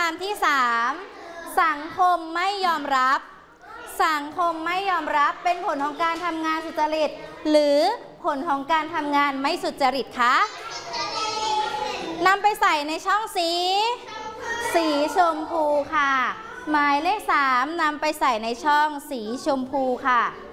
ามที่3สังคมไม่ยอมรับสังคมไม่ยอมรับเป็นผลของการทำงานสุจริตหรือผลของการทำงานไม่สุจริตคะนำไปใส่ในช่องสีชมพูค่ะหมายเลข3นำไปใส่ในช่องสีชมพูค่ะ